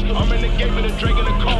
I'm in the game with a Drake in the car.